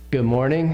Good morning.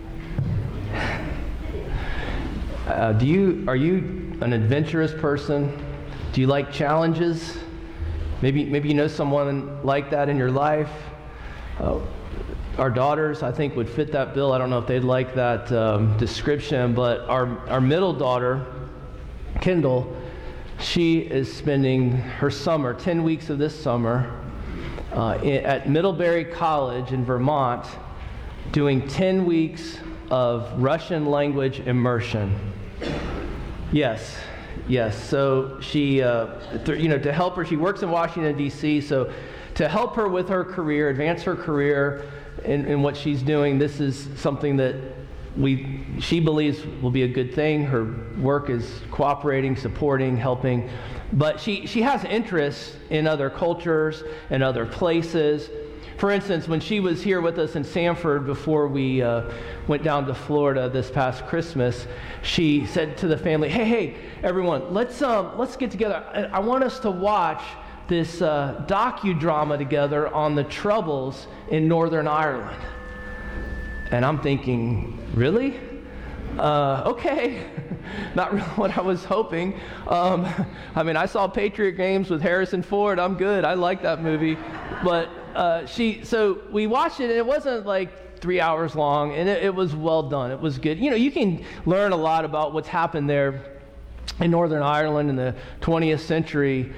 Are you an adventurous person? Do you like challenges? Maybe you know someone like that in your life. Our daughters, I think, would fit that bill. I don't know if they'd like that description, but our middle daughter, Kendall, she is spending her summer, 10 weeks of this summer, at Middlebury College in Vermont, doing 10 weeks of Russian language immersion. Yes. So she, to help her, she works in Washington, D.C., so to help her with her career, advance her career in what she's doing, this is something that she believes will be a good thing. Her work is cooperating, supporting, helping, but she has interests in other cultures and other places. For instance, when she was here with us in Sanford before we went down to Florida this past Christmas, she said to the family, hey, everyone, let's get together. I want us to watch this docudrama together on the Troubles in Northern Ireland. And I'm thinking, really? Okay. Not really what I was hoping. I saw Patriot Games with Harrison Ford. I'm good. I like that movie. But so we watched it, and it wasn't like 3 hours long, and it was well done. It was good. You can learn a lot about what's happened there in Northern Ireland in the 20th century,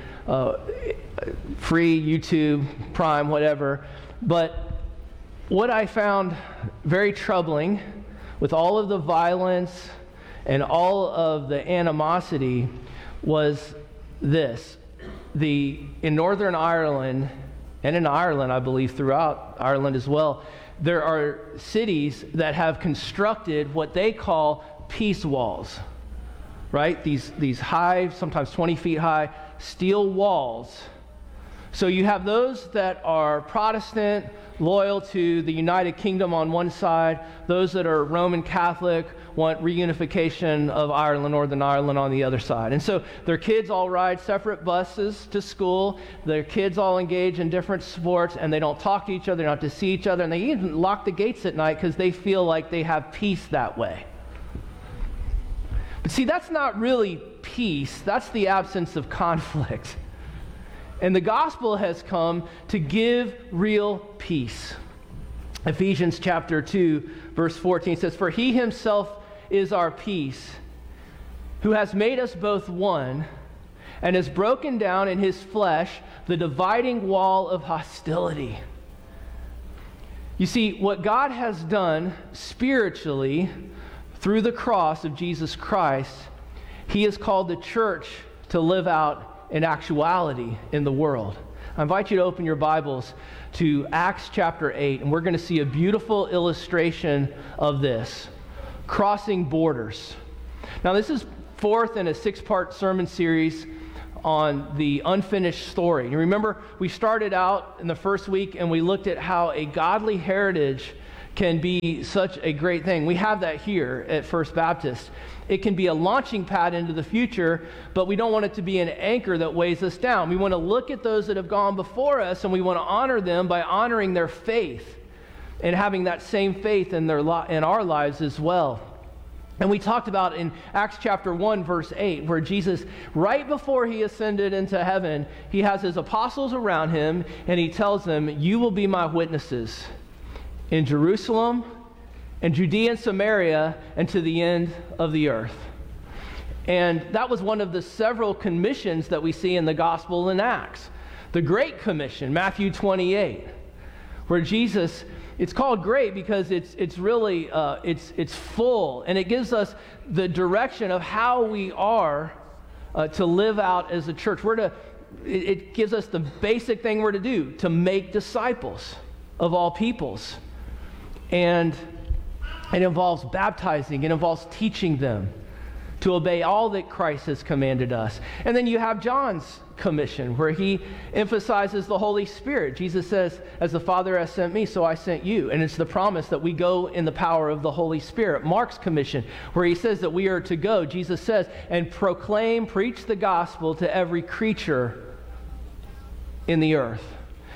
free, YouTube, Prime, whatever. But what I found very troubling with all of the violence and all of the animosity was this. In Northern Ireland, and in Ireland, I believe throughout Ireland as well, there are cities that have constructed what they call peace walls, right? These high, sometimes 20 feet high, steel walls. So you have those that are Protestant, loyal to the United Kingdom on one side, those that are Roman Catholic, want reunification of Ireland, Northern Ireland on the other side. And so their kids all ride separate buses to school, their kids all engage in different sports, and they don't talk to each other, they don't have to see each other, and they even lock the gates at night because they feel like they have peace that way. But see, that's not really peace, that's the absence of conflict. And the gospel has come to give real peace. Ephesians chapter 2, verse 14 says, "For he himself is our peace, who has made us both one, and has broken down in his flesh the dividing wall of hostility." You see, what God has done spiritually through the cross of Jesus Christ, he has called the church to live out in actuality in the world. I invite you to open your Bibles to Acts chapter 8, and we're going to see a beautiful illustration of this, crossing borders. Now, this is fourth in a 6-part sermon series on the unfinished story. You remember, we started out in the first week, and we looked at how a godly heritage can be such a great thing. We have that here at First Baptist. It can be a launching pad into the future, but we don't want it to be an anchor that weighs us down. We want to look at those that have gone before us, and we want to honor them by honoring their faith and having that same faith in in our lives as well. And we talked about in Acts chapter 1, verse 8, where Jesus, right before he ascended into heaven, he has his apostles around him, and he tells them, "You will be my witnesses in Jerusalem, and Judea and Samaria, and to the end of the earth." And that was one of the several commissions that we see in the gospel in Acts. The Great Commission, Matthew 28, where Jesus, it's called great because it's really, it's full, and it gives us the direction of how we are to live out as a church. It gives us the basic thing we're to do, to make disciples of all peoples. And it involves baptizing. It involves teaching them to obey all that Christ has commanded us. And then you have John's commission, where he emphasizes the Holy Spirit. Jesus says, "As the Father has sent me, so I sent you." And it's the promise that we go in the power of the Holy Spirit. Mark's commission, where he says that we are to go, Jesus says, "And preach the gospel to every creature in the earth."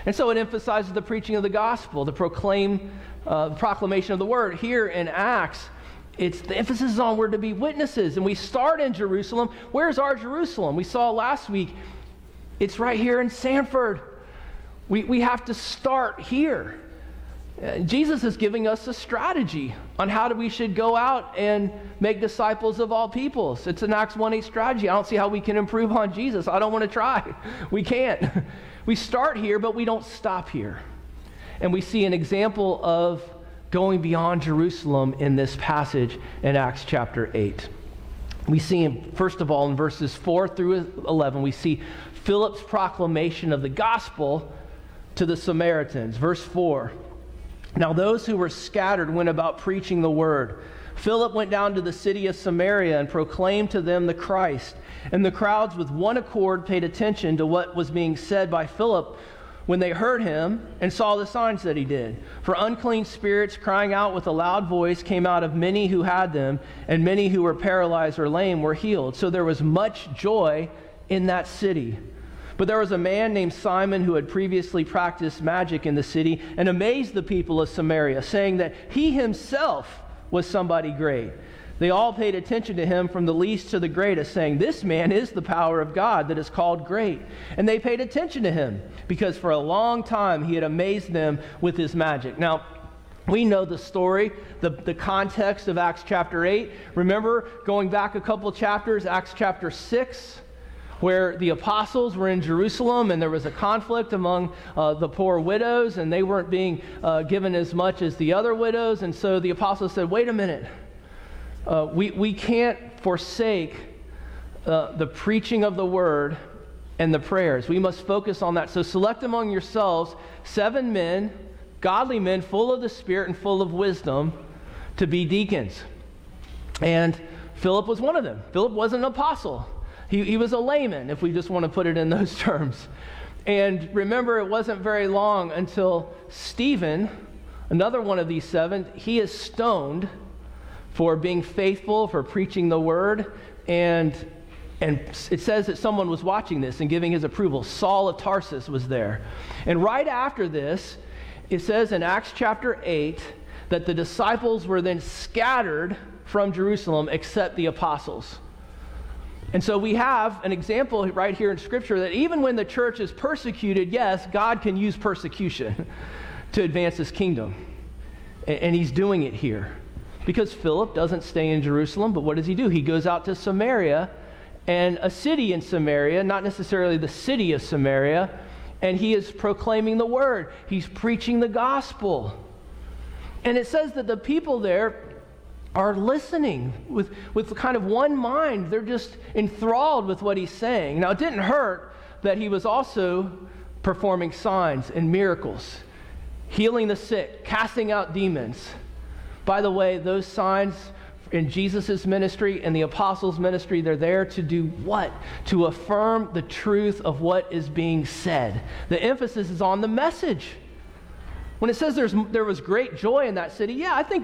And so it emphasizes the preaching of the gospel, the proclamation of the word. Here in Acts, the emphasis is on we're to be witnesses. And we start in Jerusalem. Where's our Jerusalem? We saw last week, it's right here in Sanford. We have to start here. Jesus is giving us a strategy on how we should go out and make disciples of all peoples. It's an Acts 1:8 strategy. I don't see how we can improve on Jesus. I don't want to try. We can't. We start here, but we don't stop here. And we see an example of going beyond Jerusalem in this passage in Acts chapter 8. We see, first of all, in verses 4 through 11, we see Philip's proclamation of the gospel to the Samaritans. Verse 4. Now those who were scattered went about preaching the word. Philip went down to the city of Samaria and proclaimed to them the Christ. And the crowds with one accord paid attention to what was being said by Philip when they heard him and saw the signs that he did. For unclean spirits, crying out with a loud voice, came out of many who had them, and many who were paralyzed or lame were healed. So there was much joy in that city. But there was a man named Simon who had previously practiced magic in the city and amazed the people of Samaria, saying that he himself was somebody great. They all paid attention to him from the least to the greatest, saying, "This man is the power of God that is called great." And they paid attention to him because for a long time he had amazed them with his magic. Now, we know the story, the context of Acts chapter 8. Remember, going back a couple chapters, Acts chapter 6, where the apostles were in Jerusalem and there was a conflict among the poor widows, and they weren't being given as much as the other widows. And so the apostles said, wait a minute, we can't forsake the preaching of the word and the prayers. We must focus on that. So select among yourselves 7 men, godly men, full of the Spirit and full of wisdom, to be deacons. And Philip was one of them. Philip wasn't an apostle. He was a layman, if we just want to put it in those terms. And remember, it wasn't very long until Stephen, another one of these 7, he is stoned for being faithful, for preaching the word. And it says that someone was watching this and giving his approval. Saul of Tarsus was there. And right after this, it says in Acts chapter 8 that the disciples were then scattered from Jerusalem except the apostles. And so we have an example right here in Scripture that even when the church is persecuted, yes, God can use persecution to advance his kingdom. And he's doing it here. Because Philip doesn't stay in Jerusalem, but what does he do? He goes out to Samaria, and a city in Samaria, not necessarily the city of Samaria, and he is proclaiming the word. He's preaching the gospel. And it says that the people there are listening with kind of one mind. They're just enthralled with what he's saying. Now, it didn't hurt that he was also performing signs and miracles, healing the sick, casting out demons. By the way, those signs in Jesus' ministry and the apostles' ministry, they're there to do what? To affirm the truth of what is being said. The emphasis is on the message. When it says there was great joy in that city, yeah, I think